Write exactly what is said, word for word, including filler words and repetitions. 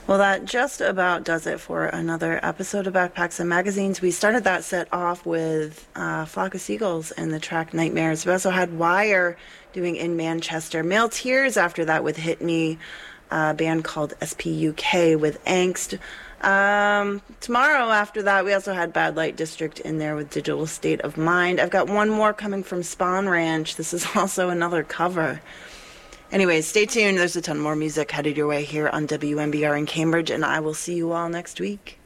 Well, that just about does it for another episode of Backpacks and Magazines. We started that set off with uh, Flock of Seagulls and the track Nightmares. We also had Wire doing In Manchester. Male Tears after that with Hit Me, a band called S P U K with Angst. Um, tomorrow after that, we also had Bad Light District in there with Digital State of Mind. I've got one more coming from Spawn Ranch. This is also another cover. Anyways, stay tuned. There's a ton more music headed your way here on W M B R in Cambridge, and I will see you all next week.